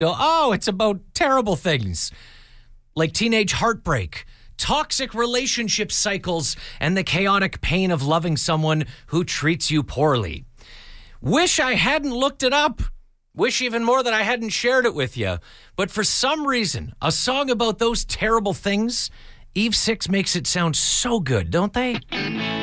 Oh, it's about terrible things like teenage heartbreak, toxic relationship cycles, and the chaotic pain of loving someone who treats you poorly. Wish I hadn't looked it up. Wish even more that I hadn't shared it with you. But for some reason, a song about those terrible things, Eve 6 makes it sound so good, don't they?